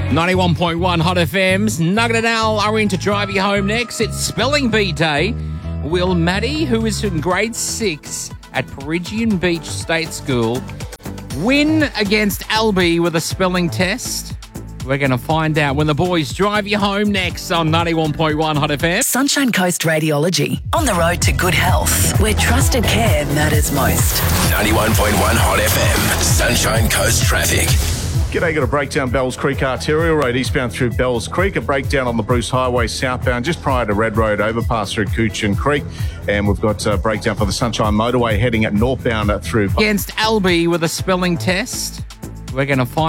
91.1 Hot FM's Nugget and Al are in to drive you home next. It's Spelling Bee Day. Will Maddie, who is in grade 6 at Perigian Beach State School, win against Albie with a spelling test? We're going to find out when the boys drive you home next on 91.1 Hot FM. Sunshine Coast Radiology. On the road to good health, where trusted care matters most. 91.1 Hot FM. Sunshine Coast traffic. G'day, got a breakdown Bells Creek Arterial Road eastbound through Bells Creek, a breakdown on the Bruce Highway southbound just prior to Red Road overpass through Coochin Creek, and we've got a breakdown for the Sunshine Motorway heading at northbound through... Against Albie with a spelling test. We're going to find